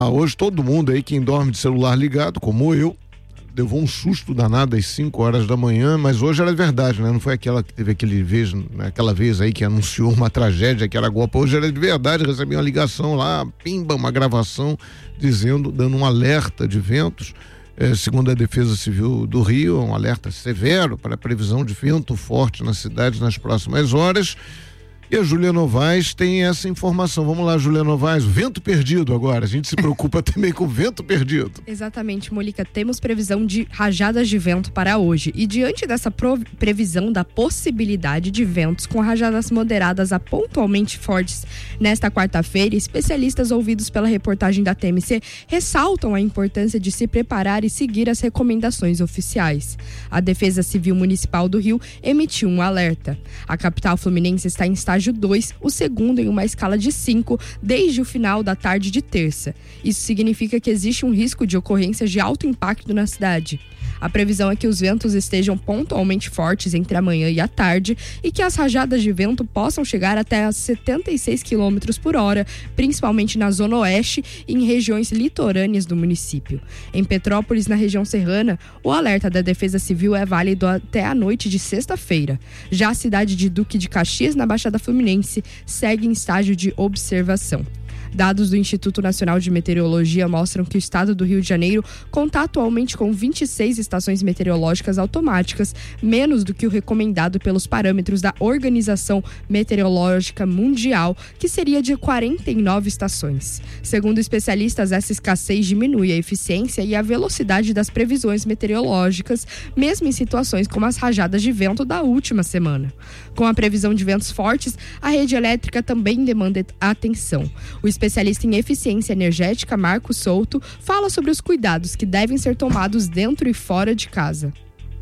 Hoje todo mundo aí, quem dorme de celular ligado, como eu, levou um susto danado às 5 horas da manhã, mas hoje era verdade, né? Não foi aquela que teve aquela vez aí que anunciou uma tragédia que era golpe. Hoje era de verdade, recebi uma ligação lá, pimba, uma gravação dando um alerta de ventos. Segundo a Defesa Civil do Rio, um alerta severo para a previsão de vento forte na cidade nas próximas horas. E a Júlia Novaes tem essa informação. Vamos lá, Júlia Novaes, vento perdido agora. A gente se preocupa também com o vento perdido. Exatamente, Molica. Temos previsão de rajadas de vento para hoje. E diante dessa previsão da possibilidade de ventos com rajadas moderadas a pontualmente fortes nesta quarta-feira, especialistas ouvidos pela reportagem da TMC ressaltam a importância de se preparar e seguir as recomendações oficiais. A Defesa Civil Municipal do Rio emitiu um alerta. A capital fluminense está em estágio 2, o segundo em uma escala de 5, desde o final da tarde de terça. Isso significa que existe um risco de ocorrências de alto impacto na cidade. A previsão é que os ventos estejam pontualmente fortes entre a manhã e a tarde e que as rajadas de vento possam chegar até a 76 km por hora, principalmente na zona oeste e em regiões litorâneas do município. Em Petrópolis, na região serrana, o alerta da Defesa Civil é válido até a noite de sexta-feira. Já a cidade de Duque de Caxias, na Baixada Fluminense, segue em estágio de observação. Dados do Instituto Nacional de Meteorologia mostram que o estado do Rio de Janeiro conta atualmente com 26 estações meteorológicas automáticas, menos do que o recomendado pelos parâmetros da Organização Meteorológica Mundial, que seria de 49 estações. Segundo especialistas, essa escassez diminui a eficiência e a velocidade das previsões meteorológicas, mesmo em situações como as rajadas de vento da última semana. Com a previsão de ventos fortes, a rede elétrica também demanda atenção. O especialista em eficiência energética, Marco Souto, fala sobre os cuidados que devem ser tomados dentro e fora de casa.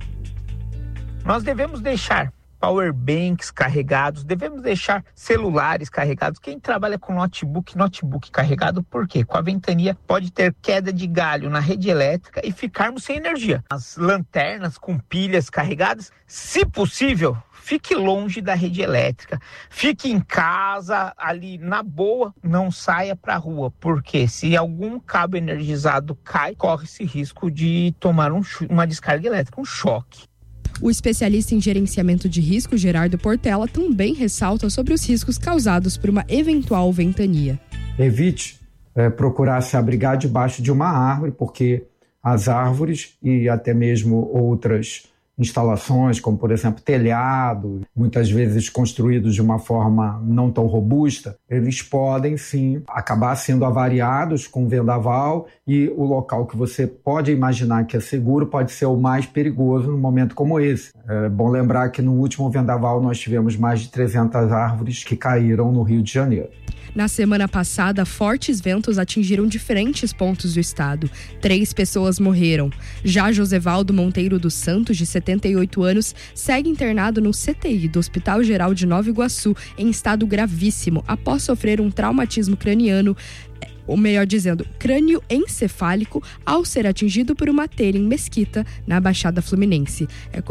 Nós devemos deixar powerbanks carregados, devemos deixar celulares carregados. Quem trabalha com notebook carregado, por quê? Com a ventania pode ter queda de galho na rede elétrica e ficarmos sem energia. As lanternas com pilhas carregadas, se possível, fique longe da rede elétrica, fique em casa, ali na boa, não saia para a rua, porque se algum cabo energizado cai, corre esse risco de tomar uma descarga elétrica, um choque. O especialista em gerenciamento de risco, Gerardo Portela, também ressalta sobre os riscos causados por uma eventual ventania. Evite procurar se abrigar debaixo de uma árvore, porque as árvores e até mesmo outras instalações, como por exemplo telhado, muitas vezes construídos de uma forma não tão robusta, eles podem sim acabar sendo avariados com vendaval e o local que você pode imaginar que é seguro pode ser o mais perigoso num momento como esse. É bom lembrar que no último vendaval nós tivemos mais de 300 árvores que caíram no Rio de Janeiro. Na semana passada, fortes ventos atingiram diferentes pontos do estado. 3 pessoas morreram. Já Josevaldo Monteiro dos Santos, de 78 anos, segue internado no CTI do Hospital Geral de Nova Iguaçu, em estado gravíssimo, após sofrer um traumatismo craniano, ou melhor dizendo, crânioencefálico, ao ser atingido por uma telha em Mesquita, na Baixada Fluminense.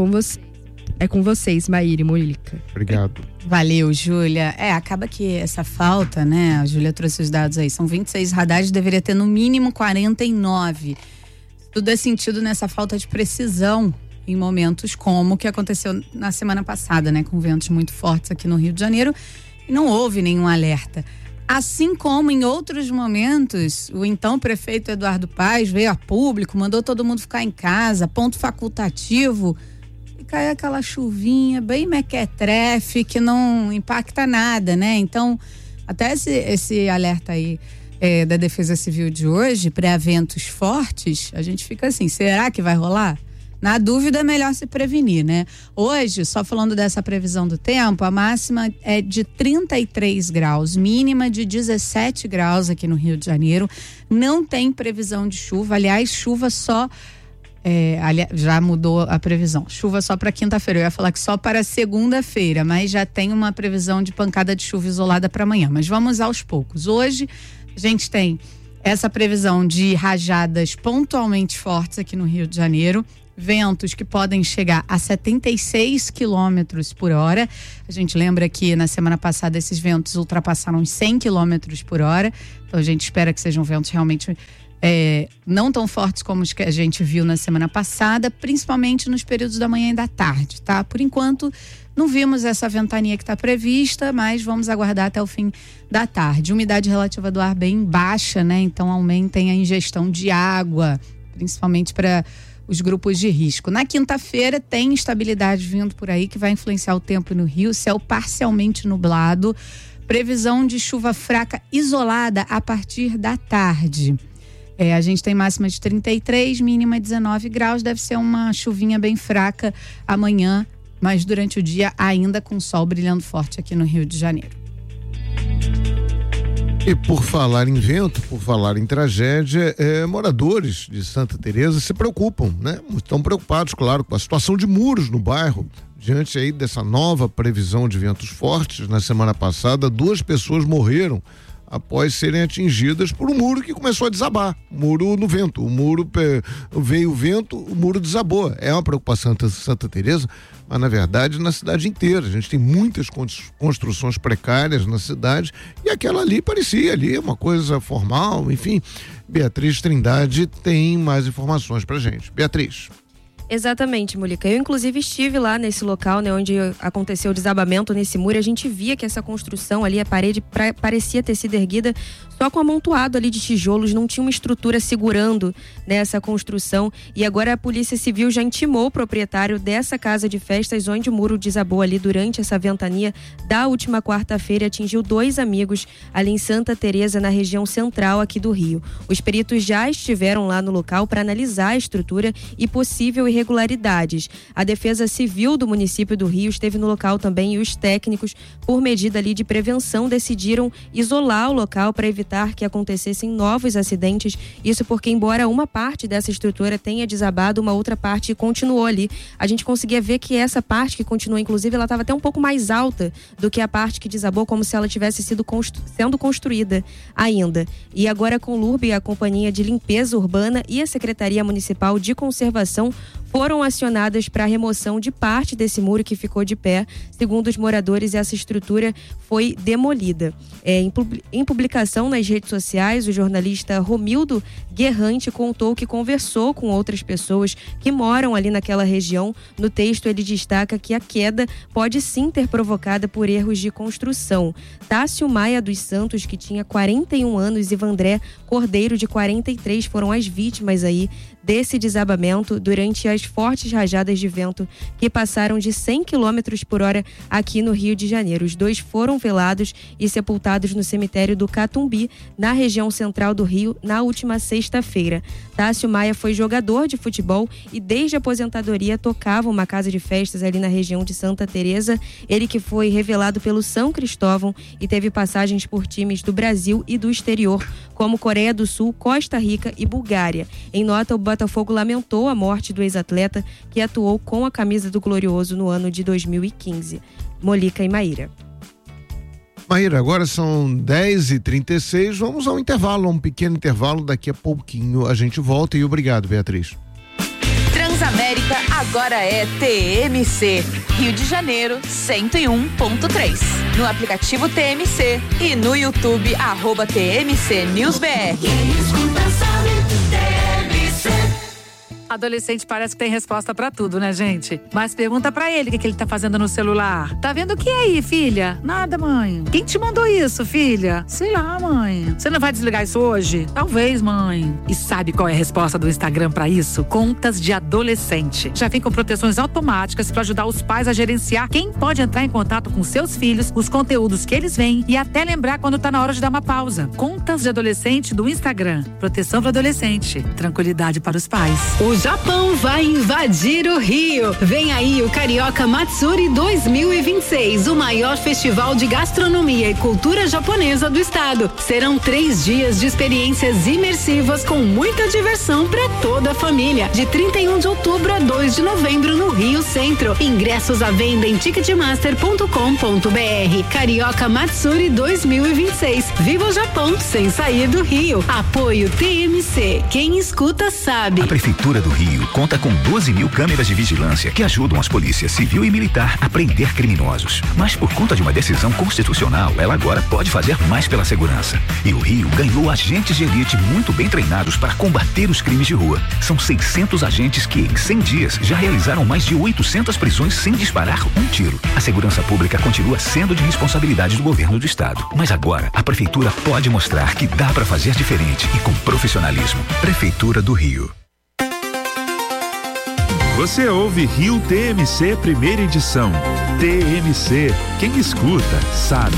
É com vocês, Maíra e Molica. Obrigado. Valeu, Júlia. Acaba que essa falta, né? A Júlia trouxe os dados aí. São 26 radares, deveria ter no mínimo 49. Tudo é sentido nessa falta de precisão em momentos como o que aconteceu na semana passada, né? Com ventos muito fortes aqui no Rio de Janeiro. E não houve nenhum alerta. Assim como em outros momentos, o então prefeito Eduardo Paes veio a público, mandou todo mundo ficar em casa, ponto facultativo. Cai aquela chuvinha bem mequetrefe que não impacta nada, né? Então, até esse alerta aí da Defesa Civil de hoje, para eventos fortes, a gente fica assim, será que vai rolar? Na dúvida é melhor se prevenir, né? Hoje, só falando dessa previsão do tempo, a máxima é de 33 graus, mínima de 17 graus aqui no Rio de Janeiro. Não tem previsão de chuva, aliás, chuva só... já mudou a previsão. Chuva só para quinta-feira. Eu ia falar que só para segunda-feira, mas já tem uma previsão de pancada de chuva isolada para amanhã. Mas vamos aos poucos. Hoje a gente tem essa previsão de rajadas pontualmente fortes aqui no Rio de Janeiro. ventos que podem chegar a 76 quilômetros por hora. A gente lembra que na semana passada esses ventos ultrapassaram os 100 quilômetros por hora. Então a gente espera que sejam ventos realmente não tão fortes como os que a gente viu na semana passada, principalmente nos períodos da manhã e da tarde, tá? Por enquanto, não vimos essa ventania que está prevista, mas vamos aguardar até o fim da tarde. Umidade relativa do ar bem baixa, né? Então aumentem a ingestão de água, principalmente para os grupos de risco. Na quinta-feira tem instabilidade vindo por aí que vai influenciar o tempo no Rio, céu parcialmente nublado, previsão de chuva fraca isolada a partir da tarde. A gente tem máxima de 33, mínima 19 graus, deve ser uma chuvinha bem fraca amanhã, mas durante o dia ainda com sol brilhando forte aqui no Rio de Janeiro. E por falar em vento, por falar em tragédia, moradores de Santa Teresa se preocupam, né? Estão preocupados, claro, com a situação de muros no bairro. Diante aí dessa nova previsão de ventos fortes, na semana passada, 2 pessoas morreram após serem atingidas por um muro que começou a desabar. Muro no vento. O muro veio o vento, o muro desabou. É uma preocupação em Santa Teresa, mas na verdade na cidade inteira. A gente tem muitas construções precárias na cidade e aquela ali parecia ali uma coisa formal, enfim. Beatriz Trindade tem mais informações pra gente. Beatriz. Exatamente, Molica. Eu, inclusive, estive lá nesse local, né, onde aconteceu o desabamento nesse muro. A gente via que essa construção ali, a parede parecia ter sido erguida só com amontoado ali de tijolos, não tinha uma estrutura segurando, né, essa construção. E agora a Polícia Civil já intimou o proprietário dessa casa de festas, onde o muro desabou ali durante essa ventania da última quarta-feira e atingiu 2 amigos ali em Santa Teresa, na região central aqui do Rio. Os peritos já estiveram lá no local para analisar a estrutura e possível irregularidades. A Defesa Civil do município do Rio esteve no local também e os técnicos, por medida ali de prevenção, decidiram isolar o local para evitar que acontecessem novos acidentes. Isso porque, embora uma parte dessa estrutura tenha desabado, uma outra parte continuou ali. A gente conseguia ver que essa parte que continuou, inclusive, ela estava até um pouco mais alta do que a parte que desabou, como se ela tivesse sido sendo construída ainda. E agora com o LURB, a Companhia de Limpeza Urbana e a Secretaria Municipal de Conservação foram acionadas para a remoção de parte desse muro que ficou de pé. Segundo os moradores, essa estrutura foi demolida. Em publicação nas redes sociais, o jornalista Romildo Guerrante contou que conversou com outras pessoas que moram ali naquela região. No texto, ele destaca que a queda pode sim ter provocada por erros de construção. Tássio Maia dos Santos, que tinha 41 anos, e Vandré Cordeiro, de 43, foram as vítimas aí desse desabamento durante as fortes rajadas de vento que passaram de 100 km por hora aqui no Rio de Janeiro. Os 2 foram velados e sepultados no cemitério do Catumbi, na região central do Rio, na última sexta-feira. Tássio Maia foi jogador de futebol e desde a aposentadoria tocava uma casa de festas ali na região de Santa Teresa. Ele que foi revelado pelo São Cristóvão e teve passagens por times do Brasil e do exterior, como Coreia do Sul, Costa Rica e Bulgária. Em nota, o Botafogo lamentou a morte do ex-atleta que atuou com a camisa do Glorioso no ano de 2015. Molica e Maíra. Maíra, agora são 10h36, vamos ao intervalo, um pequeno intervalo, daqui a pouquinho a gente volta e obrigado, Beatriz. Transamérica agora é TMC, Rio de Janeiro 101.3. No aplicativo TMC e no YouTube, @TMC News BR. Adolescente parece que tem resposta pra tudo, né, gente? Mas pergunta pra ele o que ele tá fazendo no celular. Tá vendo o que aí, filha? Nada, mãe. Quem te mandou isso, filha? Sei lá, mãe. Você não vai desligar isso hoje? Talvez, mãe. E sabe qual é a resposta do Instagram pra isso? Contas de adolescente. Já vem com proteções automáticas pra ajudar os pais a gerenciar quem pode entrar em contato com seus filhos, os conteúdos que eles veem e até lembrar quando tá na hora de dar uma pausa. Contas de adolescente do Instagram. Proteção para adolescente. Tranquilidade para os pais. O Japão vai invadir o Rio. Vem aí o Carioca Matsuri 2026, o maior festival de gastronomia e cultura japonesa do estado. Serão 3 dias de experiências imersivas com muita diversão para toda a família. De 31 de outubro a 2 de novembro no Rio Centro. Ingressos à venda em ticketmaster.com.br. Carioca Matsuri 2026. Viva o Japão sem sair do Rio. Apoio TMC. Quem escuta sabe. A Prefeitura do do Rio conta com 12 mil câmeras de vigilância que ajudam as polícias civil e militar a prender criminosos. Mas por conta de uma decisão constitucional, ela agora pode fazer mais pela segurança. E o Rio ganhou agentes de elite muito bem treinados para combater os crimes de rua. São 600 agentes que, em 100 dias, já realizaram mais de 800 prisões sem disparar um tiro. A segurança pública continua sendo de responsabilidade do governo do estado. Mas agora, a prefeitura pode mostrar que dá para fazer diferente e com profissionalismo. Prefeitura do Rio. Você ouve Rio TMC primeira edição. TMC, quem escuta sabe.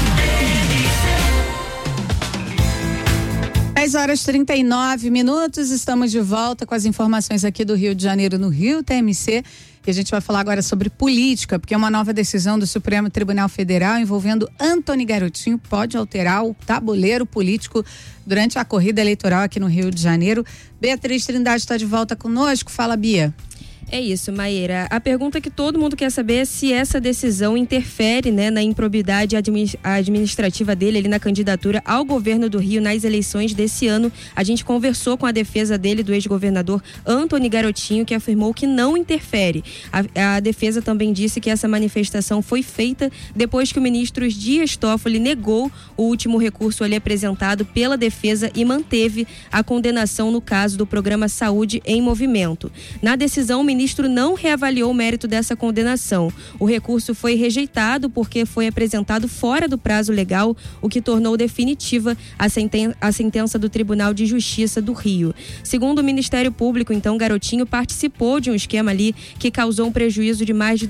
10h39, estamos de volta com as informações aqui do Rio de Janeiro no Rio TMC. E a gente vai falar agora sobre política, porque uma nova decisão do Supremo Tribunal Federal envolvendo Antony Garotinho pode alterar o tabuleiro político durante a corrida eleitoral aqui no Rio de Janeiro. Beatriz Trindade está de volta conosco. Fala, Bia. É isso, Maíra. A pergunta que todo mundo quer saber é se essa decisão interfere, né, na improbidade administrativa dele ali na candidatura ao governo do Rio nas eleições desse ano. A gente conversou com a defesa dele, do ex-governador Antony Garotinho, que afirmou que não interfere. A defesa também disse que essa manifestação foi feita depois que o ministro Dias Toffoli negou o último recurso ali apresentado pela defesa e manteve a condenação no caso do programa Saúde em Movimento. Na decisão, o ministro não reavaliou o mérito dessa condenação. O recurso foi rejeitado porque foi apresentado fora do prazo legal, o que tornou definitiva a sentença do Tribunal de Justiça do Rio. Segundo o Ministério Público, então, Garotinho participou de um esquema ali que causou um prejuízo de mais de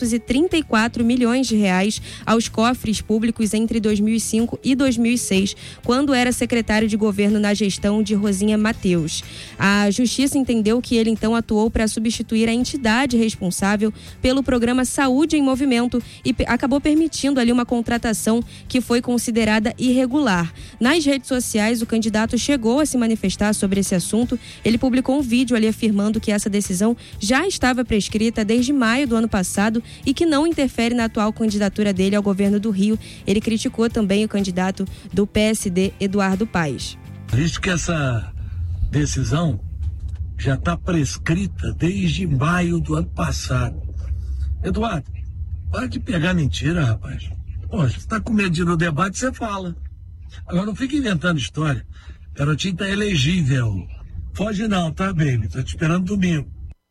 234 milhões de reais aos cofres públicos entre 2005 e 2006, quando era secretário de governo na gestão de Rosinha Mateus. A Justiça entendeu que ele, então, atuou para substituir a entidade responsável pelo programa Saúde em Movimento e acabou permitindo ali uma contratação que foi considerada irregular. Nas redes sociais, o candidato chegou a se manifestar sobre esse assunto. Ele publicou um vídeo ali afirmando que essa decisão já estava prescrita desde maio do ano passado e que não interfere na atual candidatura dele ao governo do Rio. Ele criticou também o candidato do PSD, Eduardo Paes. Visto que essa decisão já está prescrita desde maio do ano passado. Eduardo, para de pegar mentira, rapaz. Poxa, você tá com medo de ir no debate, você fala. Agora não fica inventando história. Garotinho tá elegível. Foge não, tá, baby? Tô te esperando domingo.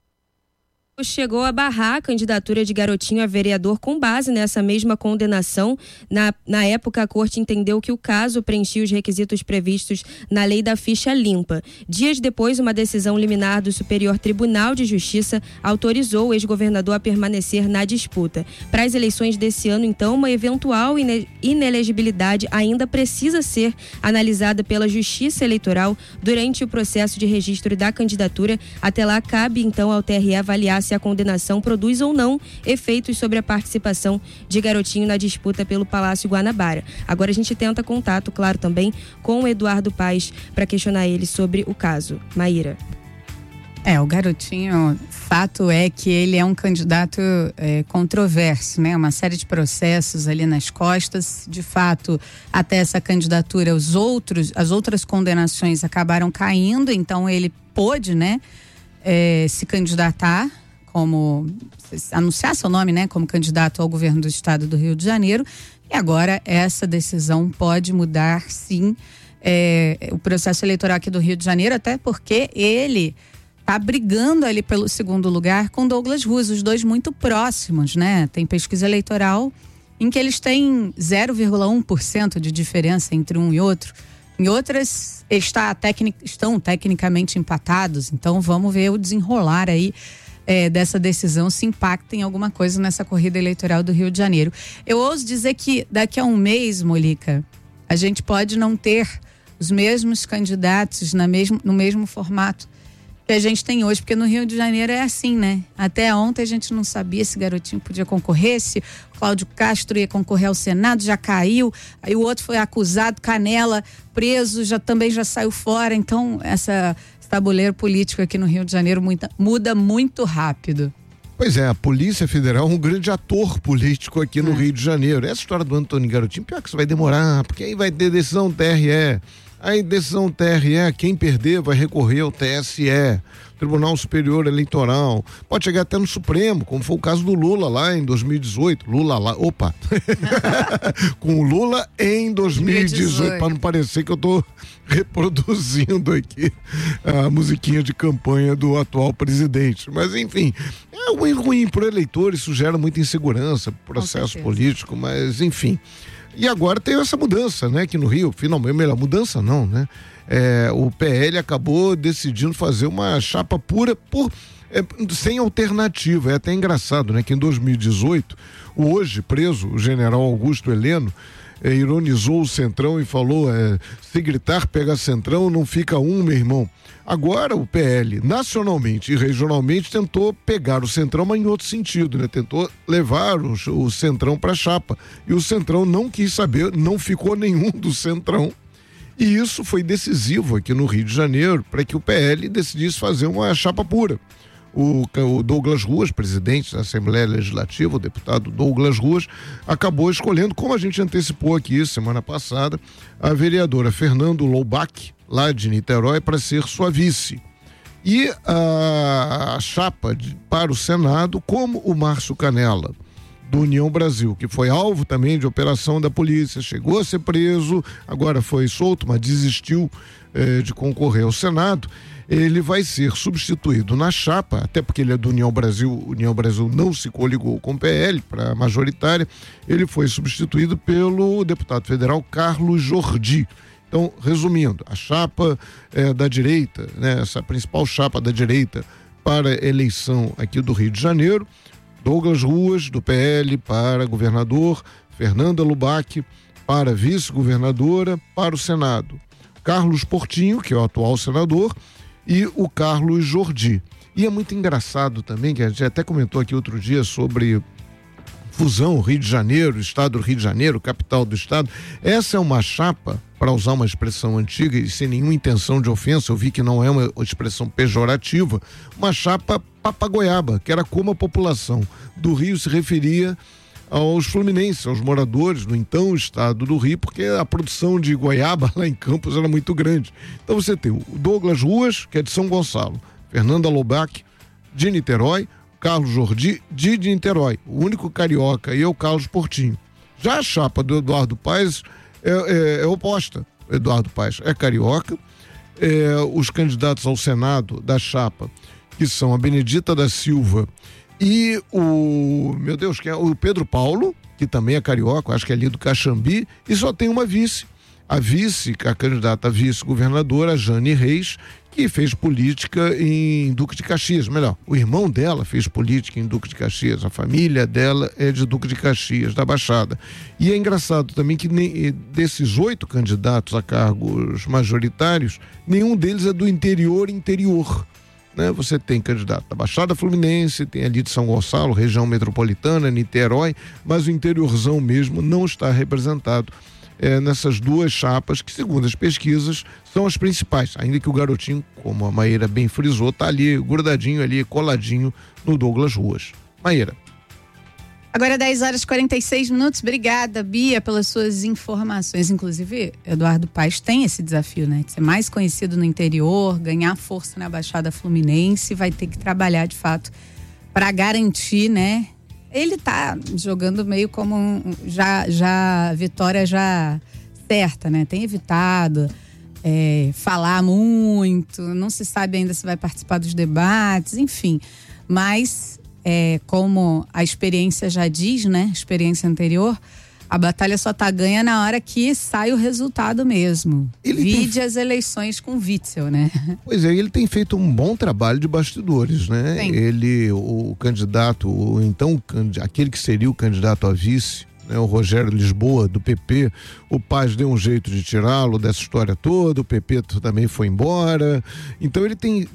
Chegou a barrar a candidatura de Garotinho a vereador com base nessa mesma condenação. Na época, a corte entendeu que o caso preenchia os requisitos previstos na lei da ficha limpa. Dias depois, uma decisão liminar do Superior Tribunal de Justiça autorizou o ex-governador a permanecer na disputa. Para as eleições desse ano, então, uma eventual inelegibilidade ainda precisa ser analisada pela Justiça Eleitoral durante o processo de registro da candidatura. Até lá, cabe então ao TRE avaliar se a condenação produz ou não efeitos sobre a participação de Garotinho na disputa pelo Palácio Guanabara. Agora a gente tenta contato, claro, também com o Eduardo Paes para questionar ele sobre o caso. Maíra. O Garotinho, fato é que ele é um candidato controverso, né? Uma série de processos ali nas costas. De fato, até essa candidatura, as outras condenações acabaram caindo, então ele pôde, né, se candidatar anunciar seu nome, né, como candidato ao governo do estado do Rio de Janeiro. E agora essa decisão pode mudar, sim, o processo eleitoral aqui do Rio de Janeiro, até porque ele está brigando ali pelo segundo lugar com Douglas Russo, os dois muito próximos, né? Tem pesquisa eleitoral em que eles têm 0,1% de diferença entre um e outro. Em outras, estão tecnicamente empatados. Então vamos ver o desenrolar aí dessa decisão, se impacta em alguma coisa nessa corrida eleitoral do Rio de Janeiro. Eu ouso dizer que daqui a um mês, Molica, a gente pode não ter os mesmos candidatos no mesmo formato que a gente tem hoje, porque no Rio de Janeiro é assim, né? Até ontem a gente não sabia se Garotinho podia concorrer, se o Cláudio Castro ia concorrer ao Senado, já caiu, aí o outro foi acusado, Canela, preso, também já saiu fora. Então esse tabuleiro político aqui no Rio de Janeiro muda muito rápido. Pois é, a Polícia Federal é um grande ator político aqui no Rio de Janeiro. Essa história do Antony Garotinho, pior que isso vai demorar, porque aí vai ter decisão do TRE. Aí decisão TRE, quem perder vai recorrer ao TSE, Tribunal Superior Eleitoral, pode chegar até no Supremo, como foi o caso do Lula lá em 2018, com o Lula em 2018, para não parecer que eu tô reproduzindo aqui a musiquinha de campanha do atual presidente, mas enfim, é ruim pro eleitor, isso gera muita insegurança, processo político, mas enfim. E agora tem essa mudança, né? Que no Rio, finalmente, melhor, mudança não, né? O PL acabou decidindo fazer uma chapa pura sem alternativa. É até engraçado, né? Que em 2018, o hoje preso, o general Augusto Heleno, ironizou o Centrão e falou, se gritar pega Centrão, não fica meu irmão. Agora o PL, nacionalmente e regionalmente, tentou pegar o Centrão, mas em outro sentido, né? Tentou levar o Centrão para a chapa. E o Centrão não quis saber, não ficou nenhum do Centrão. E isso foi decisivo aqui no Rio de Janeiro para que o PL decidisse fazer uma chapa pura. O Douglas Ruas, presidente da Assembleia Legislativa, o deputado Douglas Ruas, acabou escolhendo, como a gente antecipou aqui semana passada, a vereadora Fernanda Loubach, lá de Niterói, para ser sua vice. E a chapa para o Senado, como o Márcio Canella, do União Brasil, que foi alvo também de operação da polícia, chegou a ser preso, agora foi solto, mas desistiu de concorrer ao Senado. Ele vai ser substituído na chapa, até porque ele é do União Brasil, o União Brasil não se coligou com o PL para a majoritária, ele foi substituído pelo deputado federal Carlos Jordi. Então, resumindo, a chapa da direita, né, essa principal chapa da direita para a eleição aqui do Rio de Janeiro, Douglas Ruas, do PL, para governador, Fernanda Loubach para vice-governadora, para o Senado, Carlos Portinho, que é o atual senador, e o Carlos Jordi. E é muito engraçado também, que a gente até comentou aqui outro dia sobre fusão Rio de Janeiro, Estado do Rio de Janeiro, capital do Estado. Essa é uma chapa, para usar uma expressão antiga e sem nenhuma intenção de ofensa, eu vi que não é uma expressão pejorativa, uma chapa papagoiaba, que era como a população do Rio se referia aos fluminenses, aos moradores do então estado do Rio, porque a produção de goiaba lá em Campos era muito grande. Então você tem o Douglas Ruas, que é de São Gonçalo, Fernanda Loubach, de Niterói, Carlos Jordi, de Niterói. O único carioca aí é o Carlos Portinho. Já a chapa do Eduardo Paes é oposta. O Eduardo Paes é carioca. Os candidatos ao Senado da chapa, que são a Benedita da Silva e o Pedro Paulo, que também é carioca, acho que é ali do Caxambi, e só tem uma vice. A candidata a vice-governadora, Jane Reis, que fez política em Duque de Caxias. Melhor, o irmão dela fez política em Duque de Caxias, a família dela é de Duque de Caxias, da Baixada. E é engraçado também que desses 8 candidatos a cargos majoritários, nenhum deles é do interior, né? Você tem candidato da Baixada Fluminense, tem ali de São Gonçalo, região metropolitana, Niterói, mas o interiorzão mesmo não está representado nessas duas chapas que, segundo as pesquisas, são as principais, ainda que o garotinho, como a Maíra bem frisou, tá ali grudadinho ali, coladinho no Douglas Ruas. Maíra. Agora 10h46. Obrigada, Bia, pelas suas informações. Inclusive, Eduardo Paes tem esse desafio, né? De ser mais conhecido no interior, ganhar força na Baixada Fluminense, vai ter que trabalhar de fato para garantir, né? Ele tá jogando meio como já vitória já certa, né? Tem evitado falar muito, não se sabe ainda se vai participar dos debates, enfim. Mas, como a experiência já diz, né? Experiência anterior, a batalha só tá ganha na hora que sai o resultado mesmo. Vide as eleições com Witzel, né? Pois é, ele tem feito um bom trabalho de bastidores, né? Sim. Ele, o candidato, aquele que seria o candidato a vice, né, o Rogério Lisboa, do PP, o Paes deu um jeito de tirá-lo dessa história toda, o PP também foi embora. Então ele tem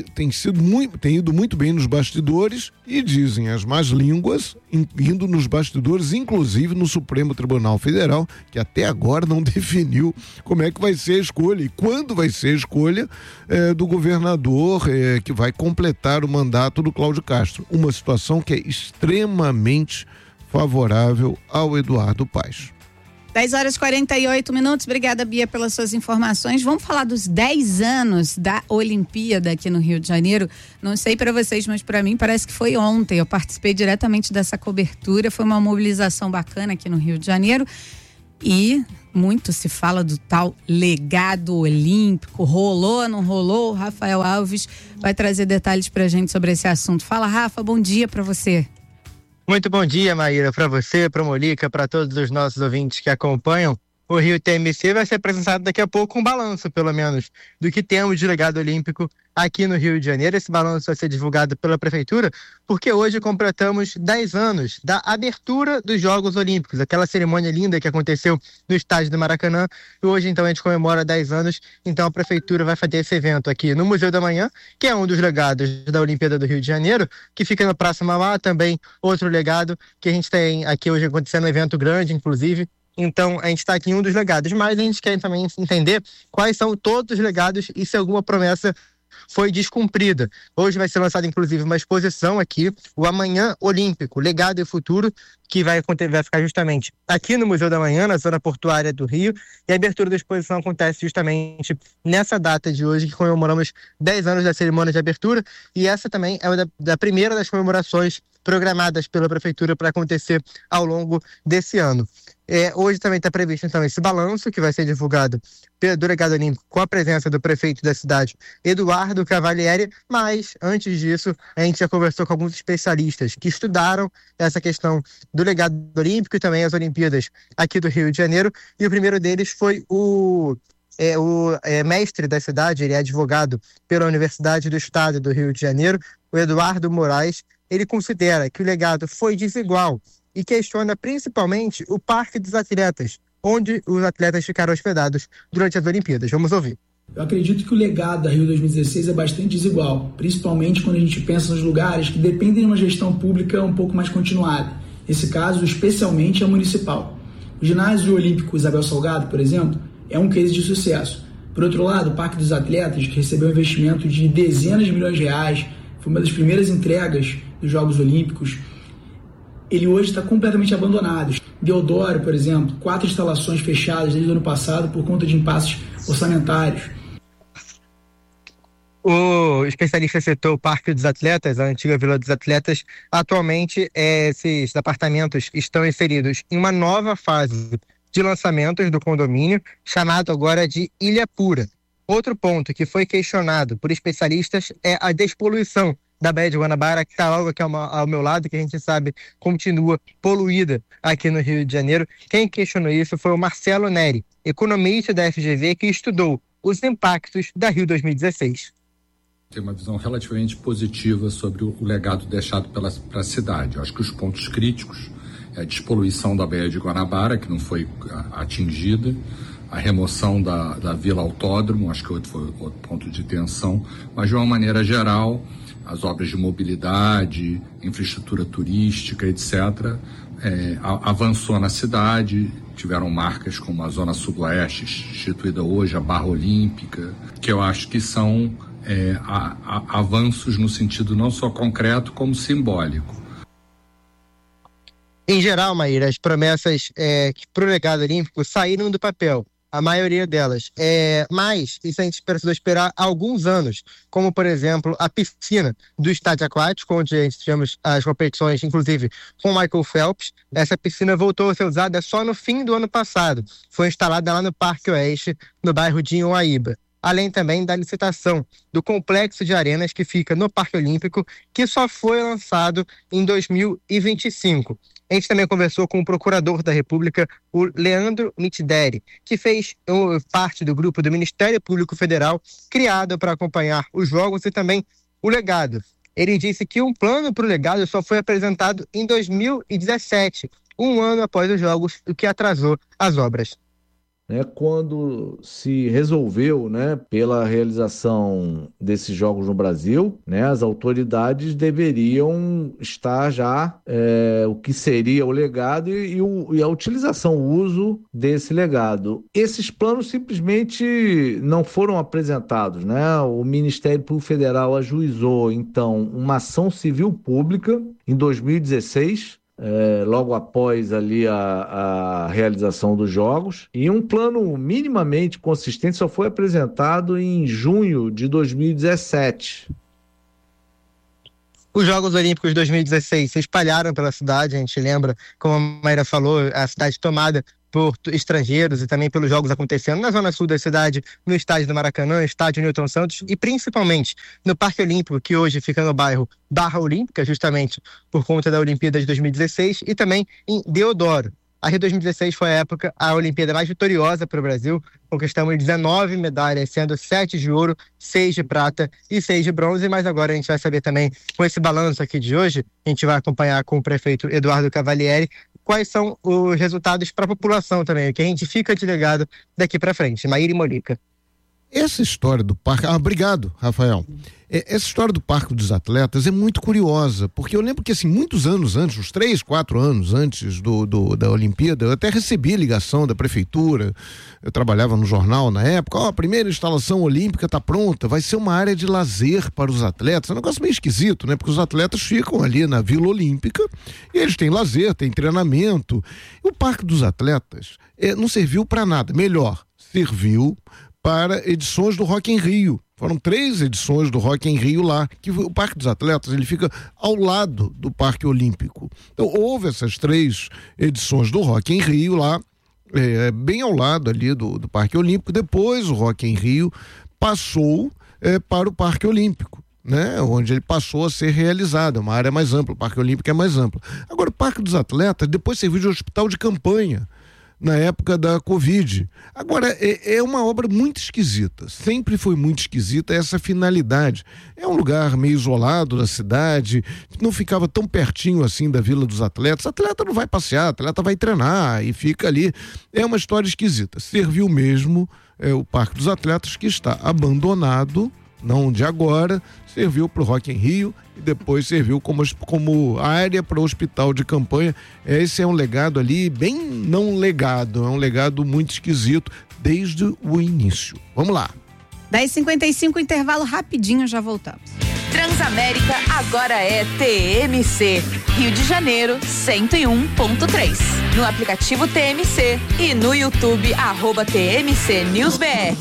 ido muito bem nos bastidores e dizem as más línguas, indo nos bastidores, inclusive no Supremo Tribunal Federal, que até agora não definiu como é que vai ser a escolha e quando vai ser a escolha do governador que vai completar o mandato do Cláudio Castro. Uma situação que é extremamente favorável ao Eduardo Paes. 10h48. Obrigada, Bia, pelas suas informações. Vamos falar dos 10 anos da Olimpíada aqui no Rio de Janeiro. Não sei para vocês, mas para mim parece que foi ontem. Eu participei diretamente dessa cobertura. Foi uma mobilização bacana aqui no Rio de Janeiro. E muito se fala do tal legado olímpico. Rolou, não rolou? O Rafael Alves vai trazer detalhes pra gente sobre esse assunto. Fala, Rafa, bom dia para você. Muito bom dia, Maíra, para você, para Molica, para todos os nossos ouvintes que acompanham. O Rio TMC vai ser apresentado daqui a pouco um balanço, pelo menos, do que temos de legado olímpico aqui no Rio de Janeiro. Esse balanço vai ser divulgado pela Prefeitura, porque hoje completamos 10 anos da abertura dos Jogos Olímpicos, aquela cerimônia linda que aconteceu no estádio do Maracanã. E hoje, então, a gente comemora 10 anos, então a Prefeitura vai fazer esse evento aqui no Museu da Manhã, que é um dos legados da Olimpíada do Rio de Janeiro, que fica na Praça Mauá, também outro legado que a gente tem aqui hoje acontecendo um evento grande, inclusive. Então, a gente está aqui em um dos legados, mas a gente quer também entender quais são todos os legados e se alguma promessa foi descumprida. Hoje vai ser lançada, inclusive, uma exposição aqui, o Amanhã Olímpico, Legado e Futuro, que vai ficar justamente aqui no Museu da Manhã, na zona portuária do Rio, e a abertura da exposição acontece justamente nessa data de hoje, que comemoramos 10 anos da cerimônia de abertura, e essa também é da primeira das comemorações programadas pela Prefeitura para acontecer ao longo desse ano. Hoje também está previsto, então, esse balanço que vai ser divulgado do legado olímpico com a presença do prefeito da cidade, Eduardo Cavalieri, mas antes disso a gente já conversou com alguns especialistas que estudaram essa questão do legado olímpico e também as Olimpíadas aqui do Rio de Janeiro, e o primeiro deles foi o mestre da cidade, ele é advogado pela Universidade do Estado do Rio de Janeiro, o Eduardo Moraes. Ele considera que o legado foi desigual e questiona principalmente o Parque dos Atletas, onde os atletas ficaram hospedados durante as Olimpíadas. Vamos ouvir. Eu acredito que o legado da Rio 2016 é bastante desigual, principalmente quando a gente pensa nos lugares que dependem de uma gestão pública um pouco mais continuada. Nesse caso, especialmente a municipal. O ginásio olímpico Isabel Salgado, por exemplo, é um case de sucesso. Por outro lado, o Parque dos Atletas, que recebeu um investimento de dezenas de milhões de reais, foi uma das primeiras entregas dos Jogos Olímpicos, ele hoje está completamente abandonado. Deodoro, por exemplo, 4 instalações fechadas desde o ano passado por conta de impasses orçamentários. O especialista citou o Parque dos Atletas, a antiga Vila dos Atletas. Atualmente, esses apartamentos estão inseridos em uma nova fase de lançamentos do condomínio, chamado agora de Ilha Pura. Outro ponto que foi questionado por especialistas é a despoluição da Baía de Guanabara, que está logo aqui ao meu lado, que a gente sabe continua poluída aqui no Rio de Janeiro. Quem questionou isso foi o Marcelo Neri, economista da FGV, que estudou os impactos da Rio 2016. Tem uma visão relativamente positiva sobre o legado deixado pela cidade. Eu acho que os pontos críticos é a despoluição da Baía de Guanabara, que não foi atingida, a remoção da Vila Autódromo, acho que foi outro ponto de tensão, mas de uma maneira geral, as obras de mobilidade, infraestrutura turística, etc., avançou na cidade, tiveram marcas como a Zona Sudoeste, instituída hoje, a Barra Olímpica, que eu acho que são avanços no sentido não só concreto, como simbólico. Em geral, Maíra, as promessas para o legado olímpico saíram do papel, a maioria delas. Mas isso a gente precisou esperar alguns anos, como, por exemplo, a piscina do estádio aquático, onde a gente tivemos as competições, inclusive, com o Michael Phelps. Essa piscina voltou a ser usada só no fim do ano passado. Foi instalada lá no Parque Oeste, no bairro de Inhoaíba. Além também da licitação do complexo de arenas que fica no Parque Olímpico, que só foi lançado em 2025. A gente também conversou com o procurador da República, o Leandro Mitideri, que fez parte do grupo do Ministério Público Federal, criado para acompanhar os jogos e também o legado. Ele disse que um plano para o legado só foi apresentado em 2017, um ano após os jogos, o que atrasou as obras. Quando se resolveu, pela realização desses jogos no Brasil, as autoridades deveriam estar já o que seria o legado e a utilização, o uso desse legado. Esses planos simplesmente não foram apresentados, O Ministério Público Federal ajuizou, então, uma ação civil pública em 2016, logo após ali a realização dos Jogos, e um plano minimamente consistente só foi apresentado em junho de 2017. Os Jogos Olímpicos de 2016 se espalharam pela cidade, a gente lembra, como a Mayra falou, a cidade tomada por estrangeiros e também pelos jogos acontecendo na zona sul da cidade, no estádio do Maracanã, estádio Newton Santos e principalmente no Parque Olímpico, que hoje fica no bairro Barra Olímpica, justamente por conta da Olimpíada de 2016, e também em Deodoro. A Rio 2016 foi a Olimpíada mais vitoriosa para o Brasil. Conquistamos 19 medalhas, sendo 7 de ouro, 6 de prata e 6 de bronze. Mas agora a gente vai saber também, com esse balanço aqui de hoje, a gente vai acompanhar com o prefeito Eduardo Cavalieri, quais são os resultados para a população também, o que a gente fica de legado daqui para frente. Maíra e Molica. Essa história do parque... obrigado, Rafael. Essa história do Parque dos Atletas é muito curiosa, porque eu lembro que, assim, muitos anos antes, uns 3, 4 anos antes da Olimpíada, eu até recebi ligação da prefeitura, eu trabalhava no jornal na época, a primeira instalação olímpica está pronta, vai ser uma área de lazer para os atletas. É um negócio meio esquisito, né? Porque os atletas ficam ali na Vila Olímpica e eles têm lazer, têm treinamento. E o Parque dos Atletas não serviu para nada. Melhor, serviu para edições do Rock in Rio. Foram 3 edições do Rock in Rio lá, que o Parque dos Atletas ele fica ao lado do Parque Olímpico. Então houve essas 3 edições do Rock in Rio lá, bem ao lado ali do Parque Olímpico. Depois o Rock in Rio passou para o Parque Olímpico, né? Onde ele passou a ser realizado, uma área mais ampla, o Parque Olímpico é mais amplo. Agora o Parque dos Atletas depois serviu de hospital de campanha na época da Covid. Agora, é uma obra muito esquisita, sempre foi muito esquisita essa finalidade. É um lugar meio isolado da cidade, não ficava tão pertinho assim da Vila dos Atletas. O atleta não vai passear, o atleta vai treinar e fica ali. É uma história esquisita. Serviu mesmo o Parque dos Atletas, que está abandonado, não de agora, serviu para o Rock in Rio e depois serviu como área para o hospital de campanha. Esse é um legado ali, bem não legado, é um legado muito esquisito desde o início. Vamos lá. 10h55, intervalo rapidinho, já voltamos. Transamérica agora é TMC, Rio de Janeiro 101.3. No aplicativo TMC e no YouTube @TMC News BR.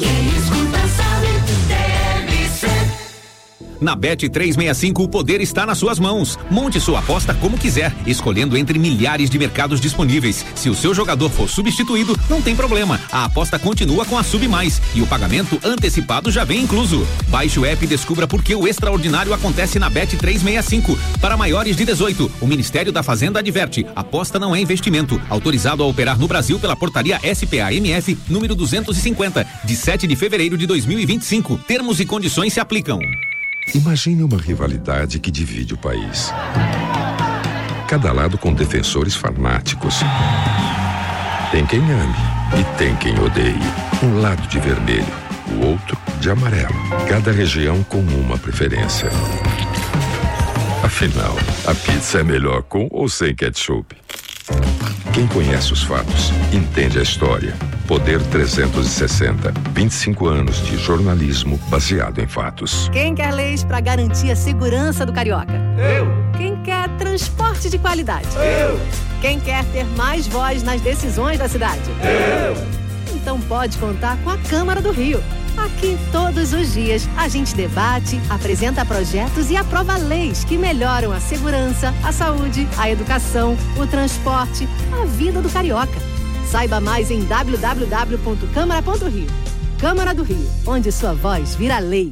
Na Bet365 o poder está nas suas mãos. Monte sua aposta como quiser, escolhendo entre milhares de mercados disponíveis. Se o seu jogador for substituído, não tem problema. A aposta continua com a Sub Mais e o pagamento antecipado já vem incluso. Baixe o app e descubra por que o extraordinário acontece na Bet365. Para maiores de 18, o Ministério da Fazenda adverte: aposta não é investimento. Autorizado a operar no Brasil pela portaria SPA-MF número 250, de 7 de fevereiro de 2025. Termos e condições se aplicam. Imagine uma rivalidade que divide o país. Cada lado com defensores fanáticos. Tem quem ame e tem quem odeie. Um lado de vermelho, o outro de amarelo. Cada região com uma preferência. Afinal, a pizza é melhor com ou sem ketchup? Quem conhece os fatos, entende a história. Poder 360, 25 anos de jornalismo baseado em fatos. Quem quer leis para garantir a segurança do carioca? Eu. Quem quer transporte de qualidade? Eu. Quem quer ter mais voz nas decisões da cidade? Eu. Então pode contar com a Câmara do Rio. Aqui, todos os dias, a gente debate, apresenta projetos e aprova leis que melhoram a segurança, a saúde, a educação, o transporte, a vida do carioca. Saiba mais em www.câmara.rio. Câmara do Rio, onde sua voz vira lei.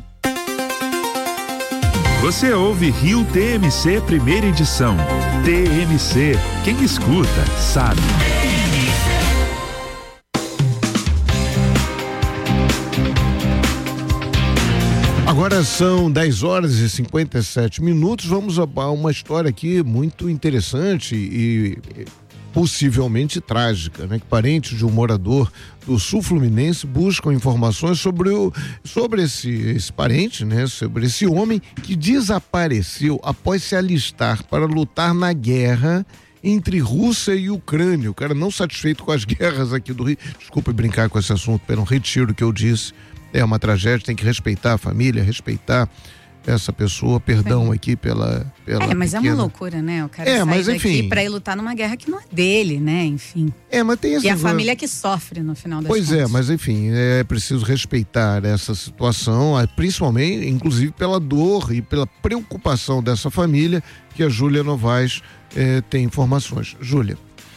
Você ouve Rio TMC primeira edição. TMC, quem escuta sabe. Agora são 10h57. Vamos a uma história aqui muito interessante e possivelmente trágica, né? Que parentes de um morador do sul fluminense buscam informações sobre esse parente, né? Sobre esse homem que desapareceu após se alistar para lutar na guerra entre Rússia e Ucrânia. O cara não satisfeito com as guerras aqui do Rio. Desculpe brincar com esse assunto, pelo retiro o que eu disse. É uma tragédia, tem que respeitar a família, respeitar essa pessoa, perdão aqui pela mas pequena... é uma loucura, né? O cara sair mas, enfim, daqui pra ir lutar numa guerra que não é dele, né? Enfim. Mas tem essa... E a família que sofre no final das contas. Pois é, mas enfim, é preciso respeitar essa situação, principalmente, inclusive pela dor e pela preocupação dessa família, que a Júlia Novaes tem informações. Júlia.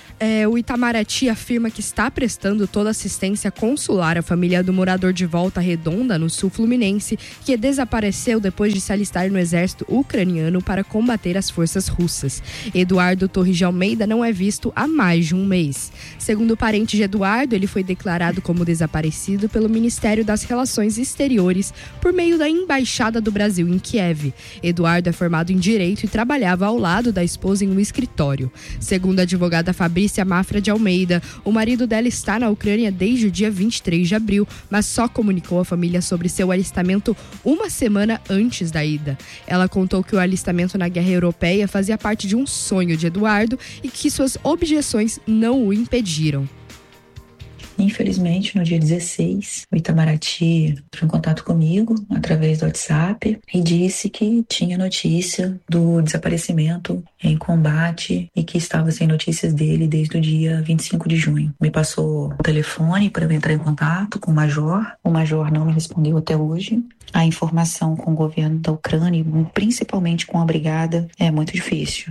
O Itamaraty afirma que está prestando toda assistência consular à família do morador de Volta Redonda, no sul fluminense, que desapareceu depois de se alistar no exército ucraniano para combater as forças russas. Eduardo Torres de Almeida não é visto há mais de um mês. Segundo o parente de Eduardo, ele foi declarado como desaparecido pelo Ministério das Relações Exteriores por meio da Embaixada do Brasil em Kiev. Eduardo é formado em Direito e trabalhava ao lado da esposa em um escritório. Segundo a advogada Fabrícia Mafra de Almeida, o marido dela está na Ucrânia desde o dia 23 de abril, mas só comunicou à família sobre seu alistamento uma semana antes da ida. Ela contou que o alistamento na guerra europeia fazia parte de um sonho de Eduardo e que suas objeções não o impediram. Infelizmente, no dia 16, o Itamaraty entrou em contato comigo através do WhatsApp e disse que tinha notícia do desaparecimento em combate e que estava sem notícias dele desde o dia 25 de junho. Me passou o telefone para eu entrar em contato com o Major. O Major não me respondeu até hoje. A informação com o governo da Ucrânia, principalmente com a brigada, é muito difícil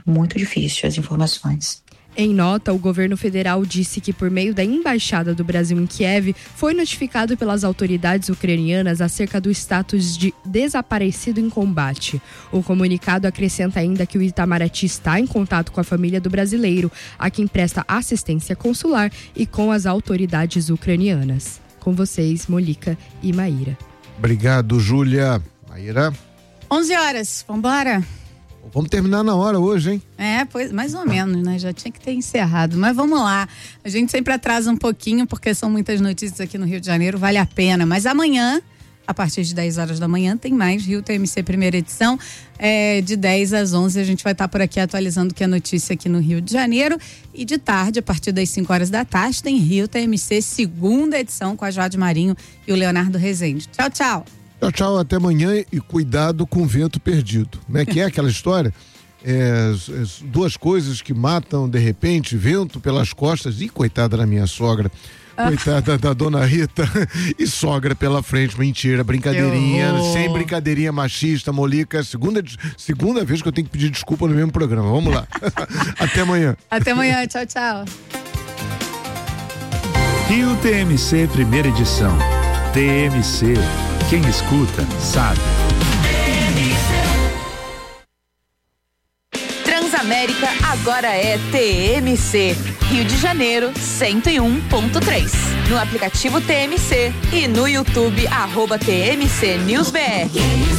as informações. Em nota, o governo federal disse que, por meio da Embaixada do Brasil em Kiev, foi notificado pelas autoridades ucranianas acerca do status de desaparecido em combate. O comunicado acrescenta ainda que o Itamaraty está em contato com a família do brasileiro, a quem presta assistência consular, e com as autoridades ucranianas. Com vocês, Molica e Maíra. Obrigado, Júlia. Maíra? 11 horas, vambora? Vamos terminar na hora hoje, hein? Pois, mais ou menos, né? Já tinha que ter encerrado. Mas vamos lá. A gente sempre atrasa um pouquinho, porque são muitas notícias aqui no Rio de Janeiro, vale a pena. Mas amanhã, a partir de 10 horas da manhã, tem mais Rio TMC primeira edição. De 10 às 11 a gente vai estar por aqui atualizando o que é notícia aqui no Rio de Janeiro. E de tarde, a partir das 5 horas da tarde, tem Rio TMC segunda edição com a Jade Marinho e o Leonardo Rezende. Tchau, tchau. Tchau, tchau, até amanhã e cuidado com o vento perdido. Né? Que é aquela história? Duas coisas que matam de repente, vento pelas costas. E coitada da minha sogra. Coitada da dona Rita e sogra pela frente. Mentira, brincadeirinha, sem brincadeirinha machista, Molica. Segunda vez que eu tenho que pedir desculpa no mesmo programa. Vamos lá. Até amanhã. Até amanhã, tchau, tchau. Rio TMC primeira edição. TMC. Quem escuta, sabe. Transamérica agora é TMC. Rio de Janeiro, 101.3. No aplicativo TMC e no YouTube, @TMC News BR.